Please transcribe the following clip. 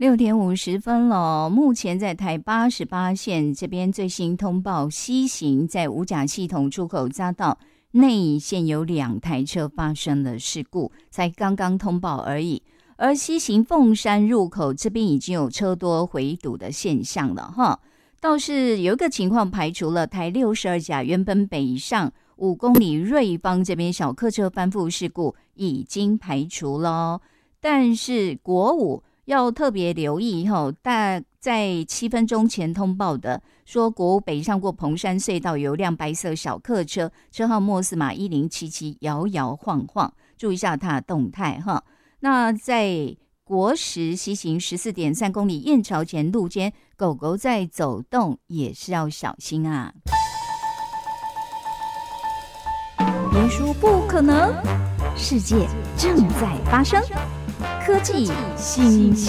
6点50了，目前在台88线这边最新通报，西行在五甲系统出口匝道内线有2台车发生了事故，才刚刚通报而已。而西行凤山入口这边已经有车多回堵的现象了哈。倒是有一个情况排除了，台62甲原本北上5公里瑞芳这边小客车翻覆事故已经排除了，但是国五要特别留意大在7分钟前通报的，说国五北上过彭山隧道有辆白色小客车，车号末四码1077，摇摇晃晃，注意一下它的动态哈。那在国10西行14.3公里燕巢前路间，狗狗在走动也是要小心啊。别说不可能，世界正在发生，科技新